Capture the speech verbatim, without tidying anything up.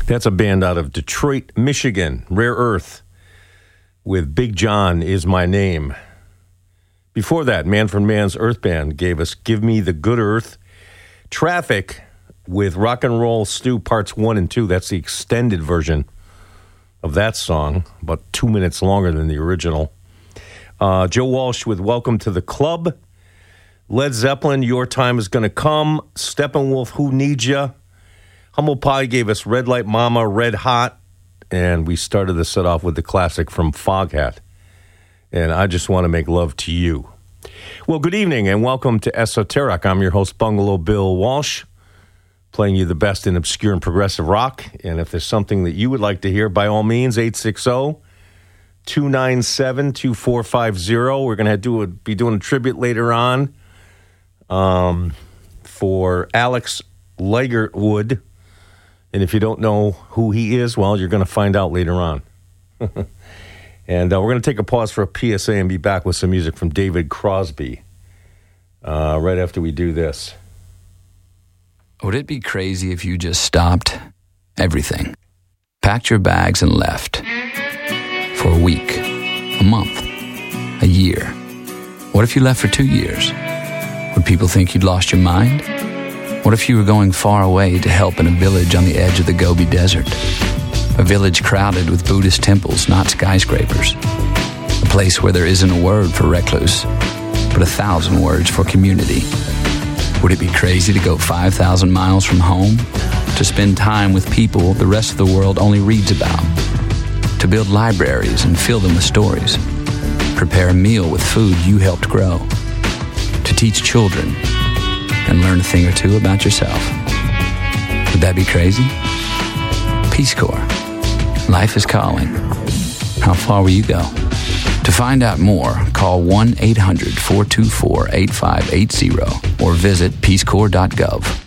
That's a band out of Detroit, Michigan, Rare Earth, with Big John Is My Name. Before that, Manfred Mann's Earth Band gave us Give Me the Good Earth. Traffic with Rock and Roll Stew Parts one and two. That's the extended version of that song, about two minutes longer than the original. Uh, Joe Walsh with Welcome to the Club. Led Zeppelin, Your Time Is Gonna Come. Steppenwolf, Who Needs Ya? Humble Pie gave us Red Light Mama, Red Hot. And we started the set off with the classic from Foghat. And I Just Want to Make Love to You. Well, good evening and welcome to Esoteric. I'm your host, Bungalow Bill Walsh, playing you the best in obscure and progressive rock. And if there's something that you would like to hear, by all means, eight six zero, two nine seven, two four five zero. We're going to do a, be doing a tribute later on um, for Alex Ligertwood. And if you don't know who he is, well, you're going to find out later on. And uh, we're going to take a pause for a P S A and be back with some music from David Crosby uh, right after we do this. Would it be crazy if you just stopped everything, packed your bags and left for a week, a month, a year? What if you left for two years? Would people think you'd lost your mind? What if you were going far away to help in a village on the edge of the Gobi Desert? A village crowded with Buddhist temples, not skyscrapers. A place where there isn't a word for recluse, but a thousand words for community. Would it be crazy to go five thousand miles from home? To spend time with people the rest of the world only reads about? To build libraries and fill them with stories? Prepare a meal with food you helped grow? To teach children and learn a thing or two about yourself? Would that be crazy? Peace Corps. Life is calling. How far will you go? To find out more, call one eight hundred, four two four, eight five eight zero or visit peace corps dot gov.